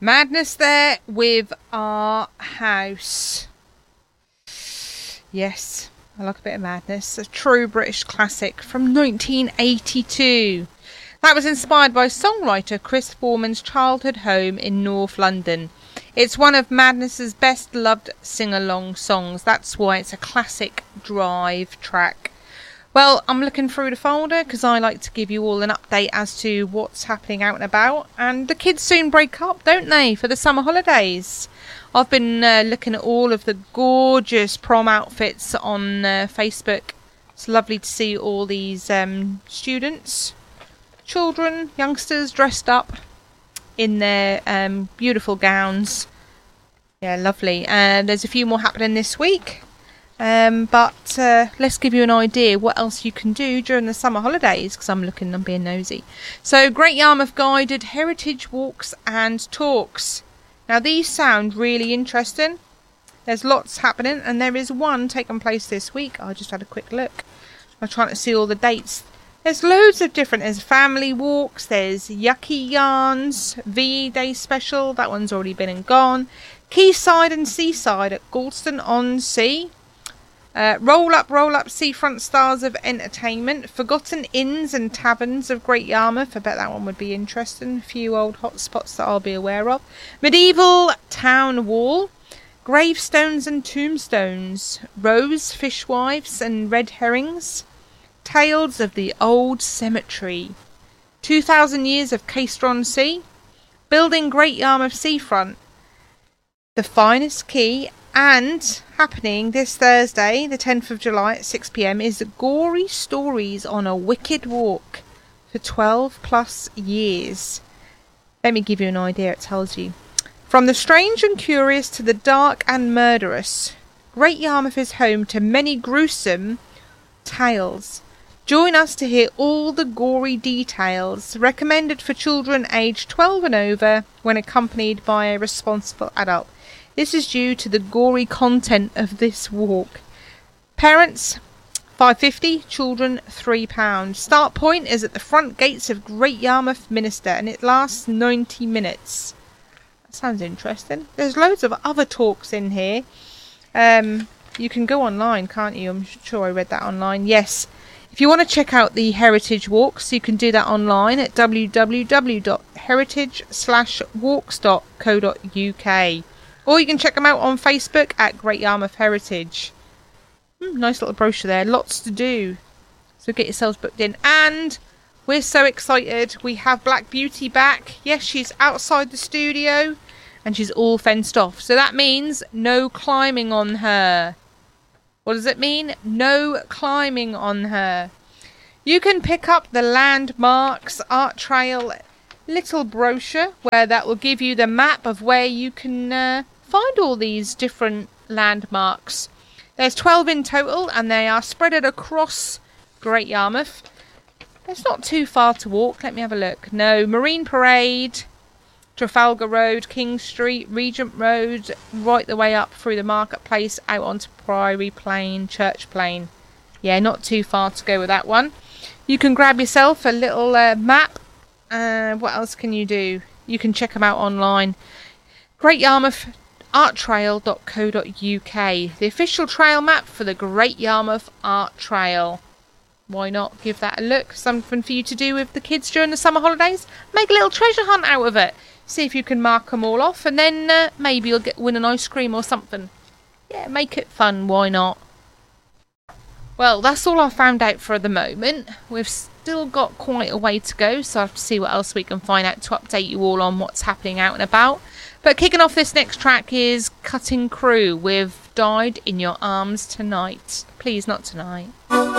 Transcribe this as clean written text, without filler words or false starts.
Madness there with Our House. Yes, I like a bit of madness. A true British classic from 1982. That was inspired by songwriter Chris Foreman's childhood home in North London. It's one of Madness's best loved sing-along songs. That's why it's a classic drive track. Well, I'm looking through the folder because I like to give you all an update as to what's happening out and about. And the kids soon break up, don't they, for the summer holidays? I've been looking at all of the gorgeous prom outfits on Facebook. It's lovely to see all these students, children, youngsters dressed up in their beautiful gowns. Yeah, lovely. And there's a few more happening this week. But let's give you an idea what else you can do during the summer holidays, because I'm being nosy. So, Great Yarmouth guided heritage walks and talks. Now, these sound really interesting. There's lots happening, and there is one taking place this week. I just had a quick look. I'm trying to see all the dates. There's loads of different. There's family walks. There's Yucky Yarns, VE Day special. That one's already been and gone. Quayside and Seaside at Galston-on-Sea. Roll up seafront stars of entertainment. Forgotten inns and taverns of Great Yarmouth. I bet that one would be interesting. A few old hot spots that I'll be aware of. Medieval town wall. Gravestones and tombstones. Rose, fishwives and red herrings. Tales of the old cemetery. 2,000 years of Castron-on-Sea. Building Great Yarmouth seafront. The finest quay. And happening this Thursday, the 10th of July at 6 p.m, is Gory Stories on a Wicked Walk for 12 plus years. Let me give you an idea, it tells you. From the strange and curious to the dark and murderous, Great Yarmouth is home to many gruesome tales. Join us to hear all the gory details. Recommended for children aged 12 and over when accompanied by a responsible adult. This is due to the gory content of this walk. Parents, £5.50. Children, £3. Start point is at the front gates of Great Yarmouth Minster, and it lasts 90 minutes. That sounds interesting. There's loads of other talks in here. You can go online, can't you? I'm sure I read that online. Yes. If you want to check out the heritage walks, you can do that online at www.heritage/walks.co.uk. Or you can check them out on Facebook at Great Yarmouth Heritage. Nice little brochure there. Lots to do. So get yourselves booked in. And we're so excited. We have Black Beauty back. Yes, she's outside the studio. And she's all fenced off. So that means no climbing on her. What does it mean? No climbing on her. You can pick up the Landmarks Art Trail little brochure, where that will give you the map of where you can find all these different landmarks. There's 12 in total, and they are spread across Great Yarmouth. It's not too far to walk. Let me have a look. No, Marine Parade, Trafalgar Road, King Street, Regent Road, right the way up through the marketplace, out onto Priory Plain, Church Plain. Yeah, not too far to go with that one. You can grab yourself a little map. What else can you do? You can check them out online. Great Yarmouth arttrail.co.uk, the official trail map for the Great Yarmouth Art Trail. Why not give that a look? Something for you to do with the kids during the summer holidays. Make a little treasure hunt out of it. See if you can mark them all off, and then maybe you'll win an ice cream or something. Yeah, make it fun. Why not? Well, that's all I found out for the moment. We've still got quite a way to go, so I have to see what else we can find out to update you all on what's happening out and about. But kicking off this next track is Cutting Crew with Died in Your Arms Tonight. Please, not tonight.